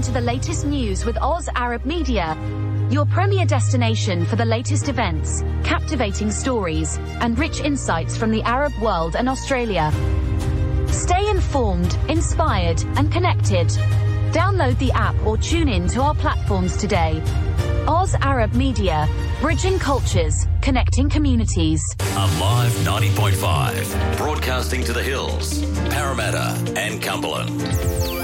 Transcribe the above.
into the latest news with Oz Arab Media, your premier destination for the latest events, captivating stories, and rich insights from the Arab world and Australia. Stay informed, inspired, and connected. Download the app or tune in to our platforms today. Oz Arab Media, bridging cultures, connecting communities. Alive 90.5, broadcasting to the hills, Parramatta and Cumberland.